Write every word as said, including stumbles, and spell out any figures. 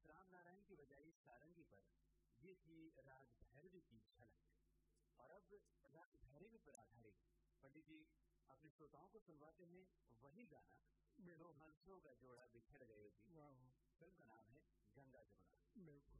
इस राम नारायण की बजाय सारंगी पर ये थी राग भैरवी की झलक। और अब राग भैरवी पर आधारित पंडित जी अपने श्रोताओं को सुनवाते हैं वही गाना दो हंसों का जोड़ा बिछड़ गए जी। फिल्म का नाम है गंगा जमुना।